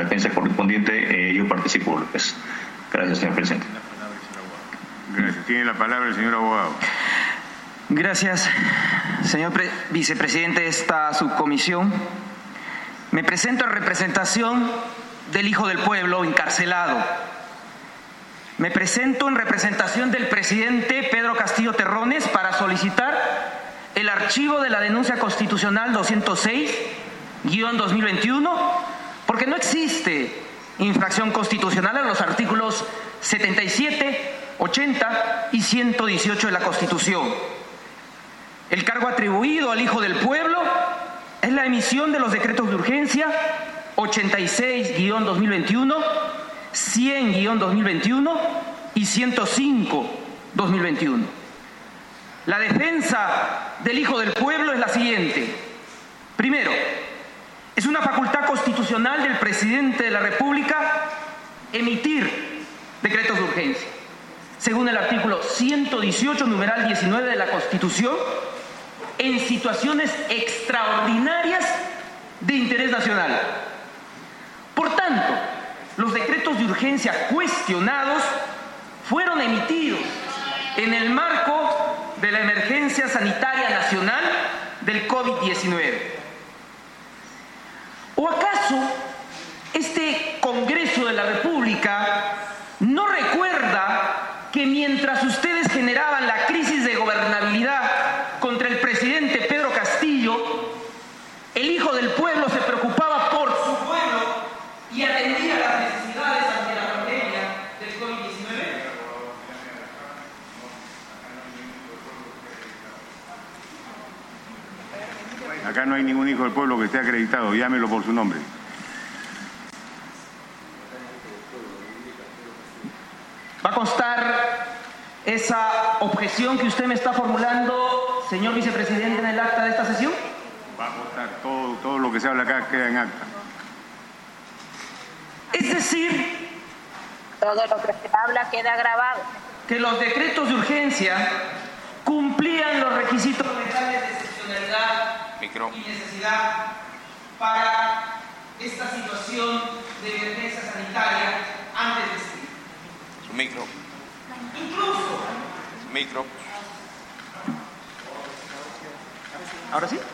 defensa correspondiente, yo participo, López. Gracias, señor presidente. Gracias. Tiene la palabra el señor abogado. Gracias, señor vicepresidente de esta subcomisión. Me presento en representación del hijo del pueblo encarcelado. Me presento en representación del presidente Pedro Castillo Terrones para solicitar el archivo de la denuncia constitucional 206-2021, porque no existe infracción constitucional a los artículos 77, 80 y 118 de la Constitución. El cargo atribuido al hijo del pueblo es la emisión de los decretos de urgencia 86-2021, 100-2021 y 105-2021. La defensa del hijo del pueblo es la siguiente. Primero, es una facultad constitucional del presidente de la República emitir decretos de urgencia, según el artículo 118, numeral 19 de la Constitución, en situaciones extraordinarias de interés nacional. Por tanto, los decretos de urgencia cuestionados fueron emitidos en el marco de la emergencia sanitaria nacional del COVID-19. ¿O acaso este Congreso de la República no recuerda que mientras ustedes generaban la crisis de gobernabilidad contra el presidente Pedro Castillo, el hijo del pueblo se preocupaba por su pueblo y atendía las necesidades ante la pandemia del COVID-19? Acá no hay ningún hijo del pueblo que esté acreditado, llámelo por su nombre. ¿Va a constar esa objeción que usted me está formulando, señor vicepresidente, en el acta de esta sesión? Va a constar todo lo que se habla acá queda en acta. Es decir, todo lo que se habla queda grabado. Que los decretos de urgencia cumplían los requisitos legales de excepcionalidad y necesidad para esta situación de emergencia sanitaria antes de este. Su micro. Incluso. Su micro. ¿Ahora sí?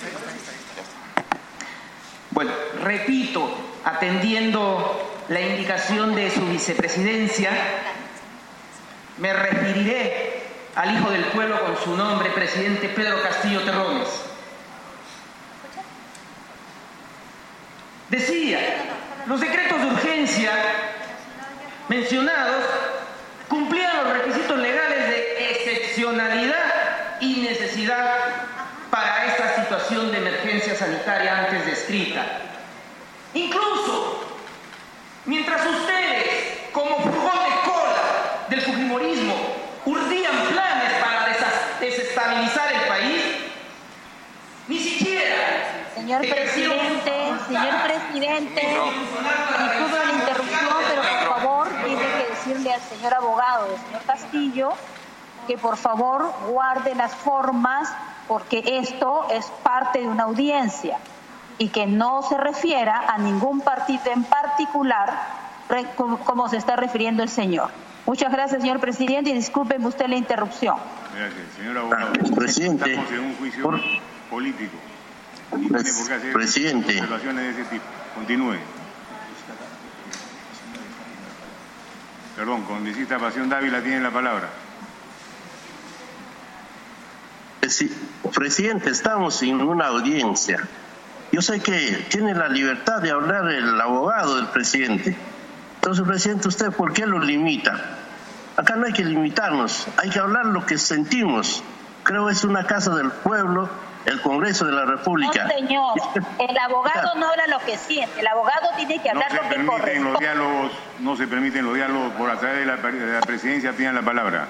Bueno, repito, atendiendo la indicación de su vicepresidencia, me referiré al hijo del pueblo con su nombre, presidente Pedro Castillo Terrones. Decía, los decretos de urgencia mencionados cumplían los requisitos legales de excepcionalidad y necesidad para esta situación de emergencia sanitaria antes descrita. Incluso, mientras ustedes, como furgón de cola del fujimorismo, urdían planes para desestabilizar el país, ni siquiera... Señor presidente, disculpe la interrupción, pero por favor tiene que decirle al señor abogado, al señor Castillo, que por favor guarde las formas, porque esto es parte de una audiencia y que no se refiera a ningún partido en particular como se está refiriendo el señor. Muchas gracias, señor presidente, y discúlpeme usted la interrupción. Gracias, señor abogado. Presidente, estamos en un juicio político. Y tiene por qué hacer presidente, observaciones de ese tipo. Continúe. Perdón, congresista Pasión Dávila tiene la palabra. Presidente, estamos en una audiencia. Yo sé que tiene la libertad de hablar el abogado del presidente. Entonces, presidente, ¿usted por qué lo limita? Acá no hay que limitarnos, hay que hablar lo que sentimos. Creo que es una casa del pueblo, el Congreso de la República. No, señor, el abogado no habla lo que siente, el abogado tiene que hablar lo que corresponde. No se permiten los diálogos por a través de la presidencia, pidan la palabra.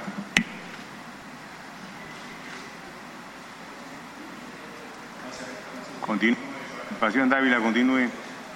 Continúe. Pasión Dávila, continúe.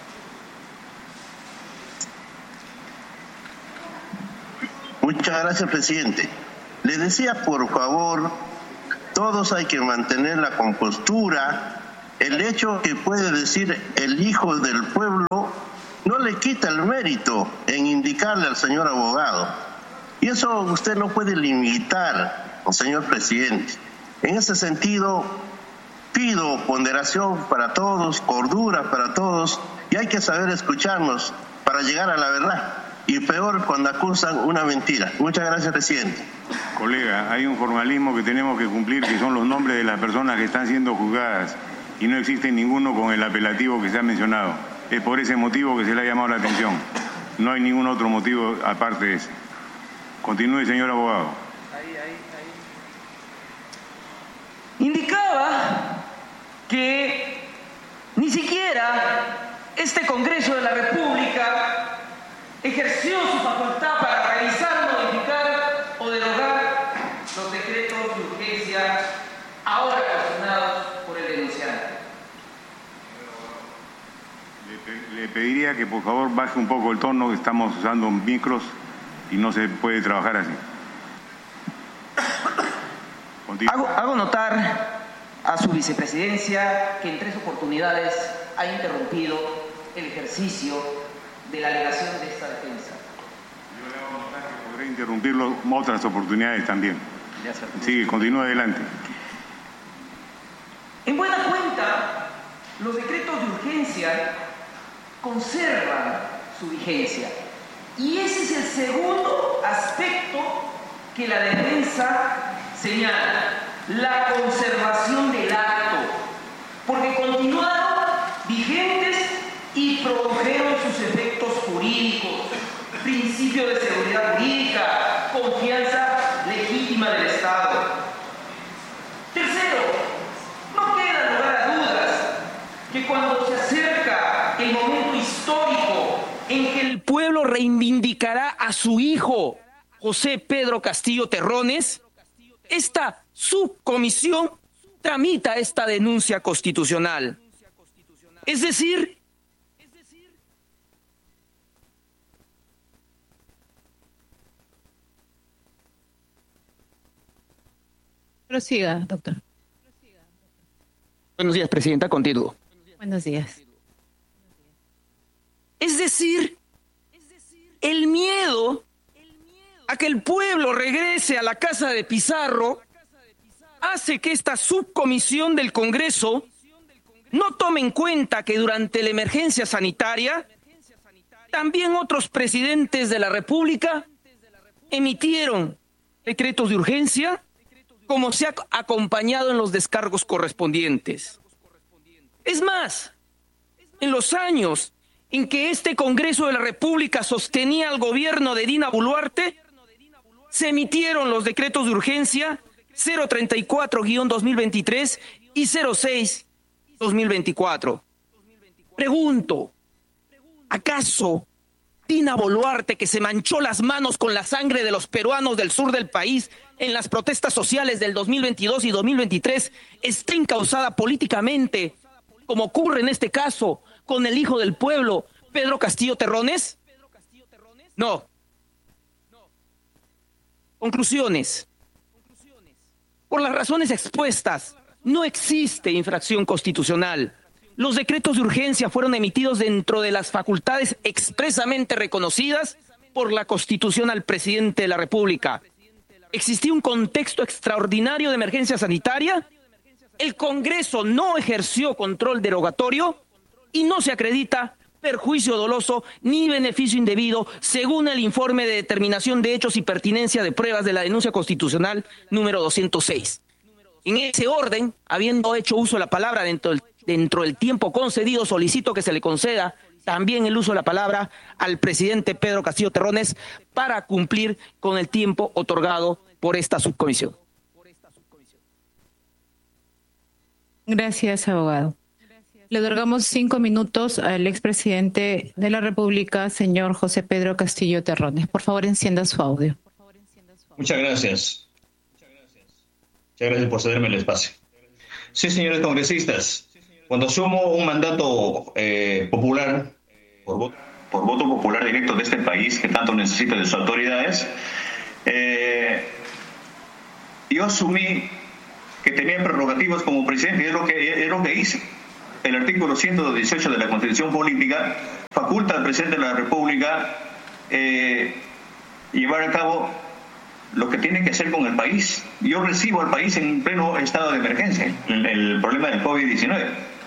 Muchas gracias, presidente. Le decía, por favor, todos hay que mantener la compostura. El hecho que puede decir el hijo del pueblo no le quita el mérito en indicarle al señor abogado. Y eso usted no puede limitar, señor presidente. En ese sentido, pido ponderación para todos, cordura para todos, y hay que saber escucharnos para llegar a la verdad. Y peor cuando acusan una mentira. Muchas gracias, presidente. Colega, hay un formalismo que tenemos que cumplir, que son los nombres de las personas que están siendo juzgadas, y no existe ninguno con el apelativo que se ha mencionado. Es por ese motivo que se le ha llamado la atención. No hay ningún otro motivo aparte de ese. Continúe, señor abogado. Indicaba que ni siquiera este Congreso de la República ejerció su facultad para revisar, modificar o derogar los decretos de urgencia ahora cuestionados por el denunciante. Le pediría que por favor baje un poco el tono, que estamos usando micros y no se puede trabajar así. Hago notar a su vicepresidencia que en 3 oportunidades ha interrumpido el ejercicio de la alegación de esta defensa. Yo le hago notar que podré interrumpirlo otras oportunidades también. Sí, continúe adelante. En buena cuenta, los decretos de urgencia conservan su vigencia. Y ese es el segundo aspecto que la defensa señala, la conservación del acto, porque continuaron vigentes y produjeron sus efectos jurídicos, principio de seguridad jurídica, confianza legítima del Estado. Tercero, no queda lugar a dudas que cuando se acerca el momento histórico en que el pueblo reivindicará a su hijo, José Pedro Castillo Terrones, esta subcomisión tramita esta denuncia constitucional. Es decir, prosiga, doctor. Buenos días, presidenta, continúo. Buenos días. Es decir, el miedo a que el pueblo regrese a la casa de Pizarro hace que esta subcomisión del Congreso no tome en cuenta que durante la emergencia sanitaria también otros presidentes de la República emitieron decretos de urgencia, como se ha acompañado en los descargos correspondientes. Es más, en los años en que este Congreso de la República sostenía al gobierno de Dina Boluarte, se emitieron los decretos de urgencia 034-2023 y 06-2024. Pregunto, ¿acaso Dina Boluarte, que se manchó las manos con la sangre de los peruanos del sur del país en las protestas sociales del 2022 y 2023, está encausada políticamente, como ocurre en este caso con el hijo del pueblo, Pedro Castillo Terrones? No. Conclusiones. Por las razones expuestas, no existe infracción constitucional. Los decretos de urgencia fueron emitidos dentro de las facultades expresamente reconocidas por la Constitución al presidente de la República. Existía un contexto extraordinario de emergencia sanitaria. El Congreso no ejerció control derogatorio y no se acredita perjuicio doloso ni beneficio indebido, según el informe de determinación de hechos y pertinencia de pruebas de la denuncia constitucional número 206. En ese orden, habiendo hecho uso de la palabra dentro del tiempo concedido, solicito que se le conceda también el uso de la palabra al presidente Pedro Castillo Terrones para cumplir con el tiempo otorgado por esta subcomisión. Gracias, abogado. Le otorgamos 5 minutos al expresidente de la República, señor José Pedro Castillo Terrones. Por favor, encienda su audio. Muchas gracias. Muchas gracias por cederme el espacio. Sí, señores congresistas, cuando asumo un mandato popular, por voto popular directo de este país que tanto necesita de sus autoridades, yo asumí que tenía prerrogativas como presidente, y es lo que hice. El artículo 118 de la Constitución Política faculta al presidente de la República llevar a cabo lo que tiene que hacer con el país. Yo recibo al país en pleno estado de emergencia, el problema del COVID-19.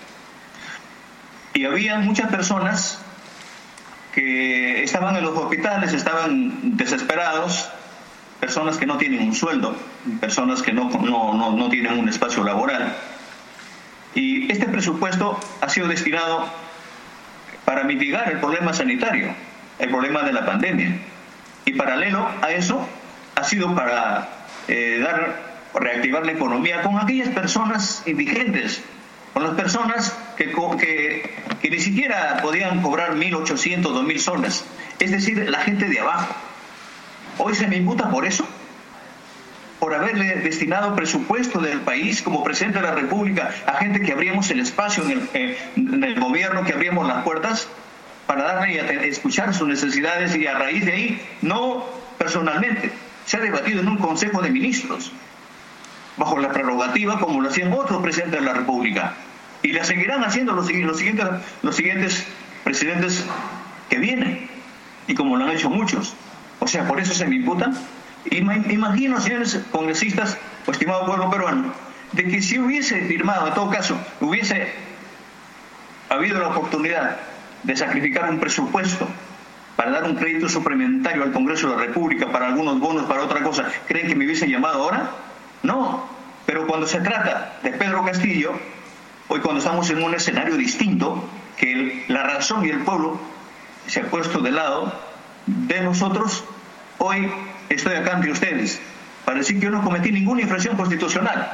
Y había muchas personas que estaban en los hospitales, estaban desesperados, personas que no tienen un sueldo, personas que no tienen un espacio laboral. Y este presupuesto ha sido destinado para mitigar el problema sanitario, el problema de la pandemia. Y paralelo a eso, ha sido para reactivar la economía con aquellas personas indigentes, con las personas que ni siquiera podían cobrar 1.800, 2.000 soles, es decir, la gente de abajo. Hoy se me imputa por eso, por haberle destinado presupuesto del país como presidente de la República a gente que abríamos el espacio en el gobierno, que abríamos las puertas para darle y escuchar sus necesidades, y a raíz de ahí, no personalmente, se ha debatido en un Consejo de Ministros, bajo la prerrogativa como lo hacían otros presidentes de la República, y la seguirán haciendo los siguientes presidentes que vienen, y como lo han hecho muchos. O sea, por eso se me imputan. Imagino, señores congresistas o estimado pueblo peruano, de que si hubiese firmado, en todo caso, hubiese habido la oportunidad de sacrificar un presupuesto para dar un crédito suplementario al Congreso de la República, para algunos bonos, para otra cosa, ¿creen que me hubiesen llamado ahora? No, pero cuando se trata de Pedro Castillo, hoy cuando estamos en un escenario distinto, que la razón y el pueblo se ha puesto de lado de nosotros, hoy estoy acá ante ustedes para decir que yo no cometí ninguna infracción constitucional.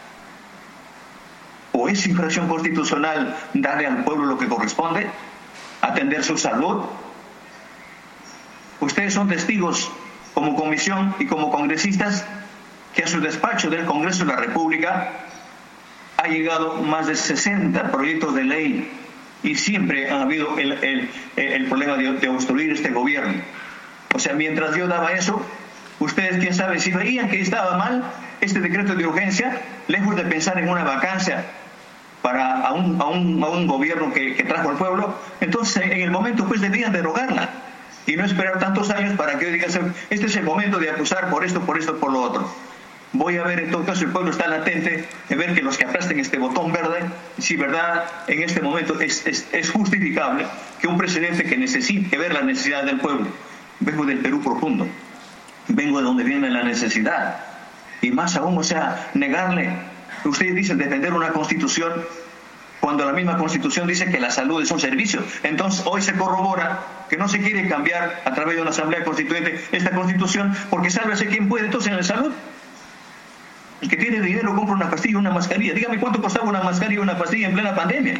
¿O es infracción constitucional darle al pueblo lo que corresponde? ¿Atender su salud? Ustedes son testigos como comisión y como congresistas que a su despacho del Congreso de la República ha llegado más de 60 proyectos de ley, y siempre ha habido el problema de obstruir este gobierno. O sea, mientras yo daba eso, ustedes, quién sabe, si veían que estaba mal este decreto de urgencia, lejos de pensar en una vacancia para a un gobierno que trajo al pueblo, entonces en el momento pues debían derogarla y no esperar tantos años para que digan, este es el momento de acusar por esto, por lo otro. Voy a ver, en todo caso, el pueblo está latente de ver que los que aplasten este botón verde, si verdad en este momento es justificable que un presidente que necesite ver la necesidad del pueblo. Vengo del Perú profundo, vengo de donde viene la necesidad, y más aún, o sea, negarle. Ustedes dicen defender una constitución cuando la misma constitución dice que la salud es un servicio. Entonces hoy se corrobora que no se quiere cambiar a través de una asamblea constituyente esta constitución, porque sálvese quien puede entonces en la salud. El que tiene dinero compra una pastilla, una mascarilla. Dígame cuánto costaba una mascarilla y una pastilla en plena pandemia.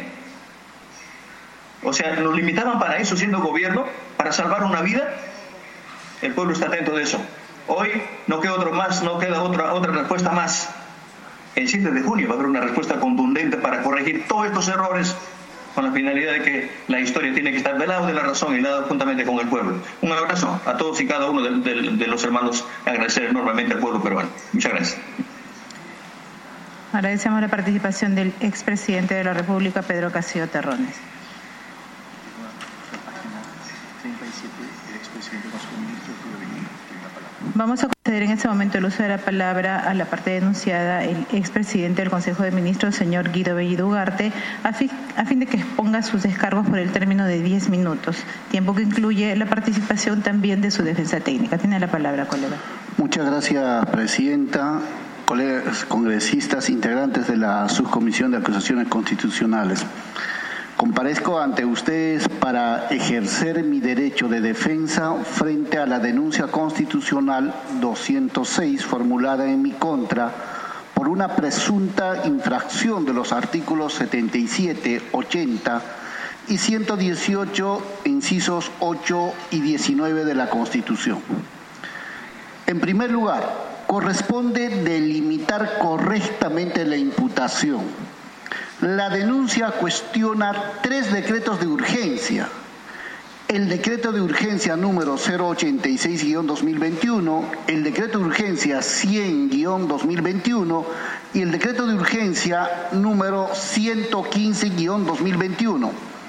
O sea, nos limitaban para eso siendo gobierno, para salvar una vida. El pueblo está atento de eso. Hoy no queda otra respuesta más. El 7 de junio va a haber una respuesta contundente para corregir todos estos errores, con la finalidad de que la historia tiene que estar del lado de la razón y del lado juntamente con el pueblo. Un abrazo a todos y cada uno de los hermanos. Agradecer enormemente al pueblo peruano. Muchas gracias. Agradecemos la participación del expresidente de la República, Pedro Castillo Terrones. Vamos a conceder en este momento el uso de la palabra a la parte denunciada, el expresidente del Consejo de Ministros, señor Guido Bellido Ugarte, a fin de que exponga sus descargos por el término de 10 minutos, tiempo que incluye la participación también de su defensa técnica. Tiene la palabra, colega. Muchas gracias, presidenta. Colegas congresistas, integrantes de la Subcomisión de Acusaciones Constitucionales. Comparezco ante ustedes para ejercer mi derecho de defensa frente a la denuncia constitucional 206 formulada en mi contra por una presunta infracción de los artículos 77, 80 y 118, incisos 8 y 19 de la Constitución. En primer lugar, corresponde delimitar correctamente la imputación. La denuncia cuestiona 3 decretos de urgencia. El decreto de urgencia número 086-2021, el decreto de urgencia 100-2021 y el decreto de urgencia número 115-2021.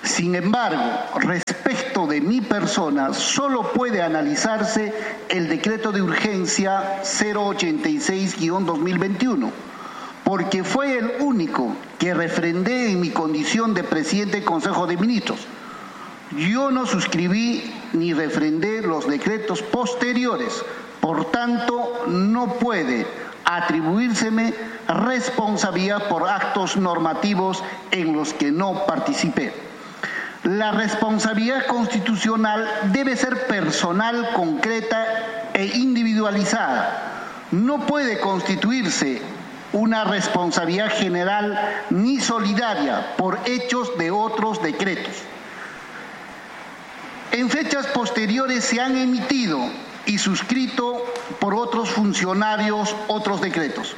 Sin embargo, respecto de mi persona, solo puede analizarse el decreto de urgencia 086-2021, porque fue el único que refrendé en mi condición de presidente del Consejo de Ministros. Yo no suscribí ni refrendé los decretos posteriores, por tanto, no puede atribuírseme responsabilidad por actos normativos en los que no participé. La responsabilidad constitucional debe ser personal, concreta e individualizada. No puede constituirse una responsabilidad general ni solidaria por hechos de otros decretos. En fechas posteriores se han emitido y suscrito por otros funcionarios otros decretos.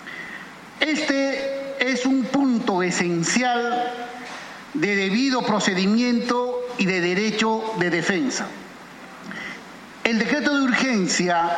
Este es un punto esencial de debido procedimiento y de derecho de defensa. El decreto de urgencia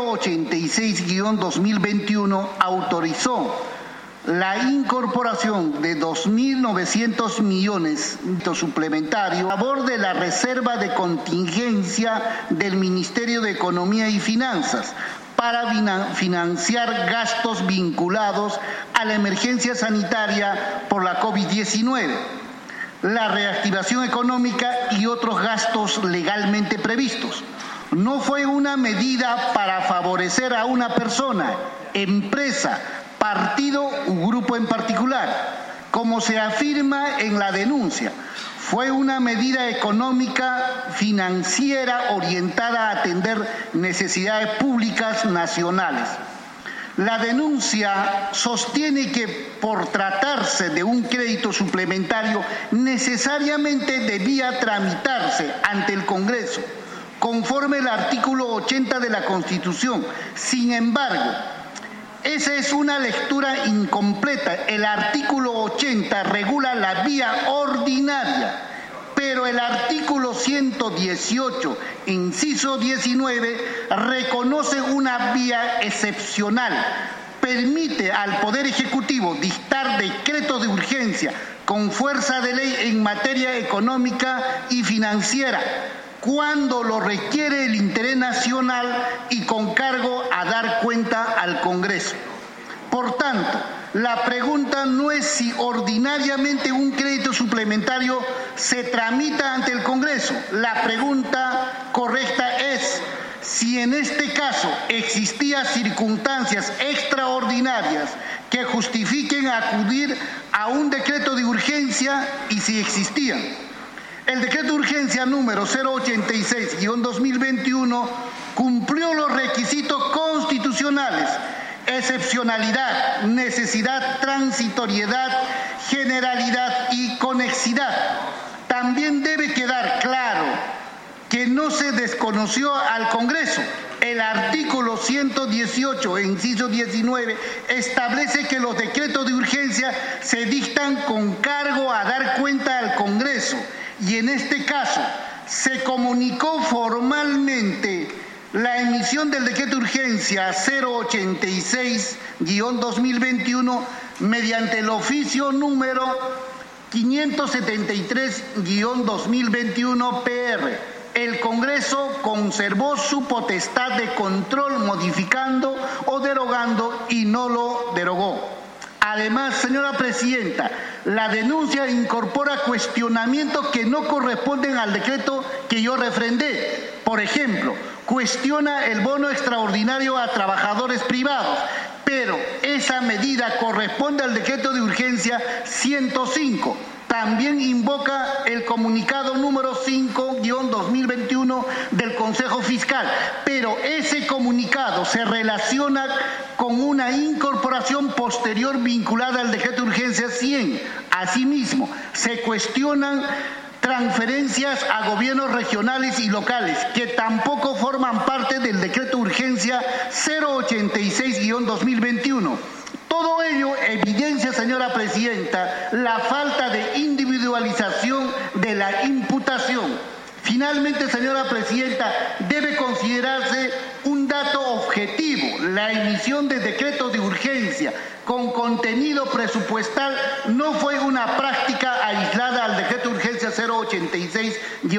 086-2021 autorizó la incorporación de 2.900 millones suplementarios a favor de la reserva de contingencia del Ministerio de Economía y Finanzas para financiar gastos vinculados a la emergencia sanitaria por la COVID-19, la reactivación económica y otros gastos legalmente previstos. No fue una medida para favorecer a una persona, empresa, partido u grupo en particular, como se afirma en la denuncia. Fue una medida económica financiera orientada a atender necesidades públicas nacionales. La denuncia sostiene que por tratarse de un crédito suplementario necesariamente debía tramitarse ante el Congreso, conforme al artículo 80 de la Constitución. Sin embargo, esa es una lectura incompleta. El artículo 80 regula la vía ordinaria, pero el artículo 118, inciso 19, reconoce una vía excepcional. Permite al Poder Ejecutivo dictar decretos de urgencia con fuerza de ley en materia económica y financiera, cuando lo requiere el interés nacional y con cargo a dar cuenta al Congreso. Por tanto, la pregunta no es si ordinariamente un crédito suplementario se tramita ante el Congreso. La pregunta correcta es si en este caso existían circunstancias extraordinarias que justifiquen acudir a un decreto de urgencia y si existían. El decreto de urgencia número 086-2021 cumplió los requisitos constitucionales: excepcionalidad, necesidad, transitoriedad, generalidad y conexidad. También debe quedar claro que no se desconoció al Congreso. El artículo 118, inciso 19, establece que los decretos de urgencia se dictan con cargo a dar cuenta al Congreso. Y en este caso se comunicó formalmente la emisión del decreto de urgencia 086-2021 mediante el oficio número 573-2021 PR. El Congreso conservó su potestad de control modificando o derogando y no lo derogó. Además, señora Presidenta, la denuncia incorpora cuestionamientos que no corresponden al decreto que yo refrendé. Por ejemplo, cuestiona el bono extraordinario a trabajadores privados, pero esa medida corresponde al decreto de urgencia 105. También invoca el comunicado número 5-2021 del Consejo Fiscal, pero ese comunicado se relaciona con una incorporación posterior vinculada al decreto de urgencia 100. Asimismo, se cuestionan transferencias a gobiernos regionales y locales que tampoco forman parte del decreto de urgencia 086-2021. Todo ello evidencia, señora Presidenta, la falta de individualización de la imputación. Finalmente, señora Presidenta, debe considerarse un dato objetivo: la emisión de decretos de urgencia con contenido presupuestal no fue una práctica aislada al decreto de urgencia 86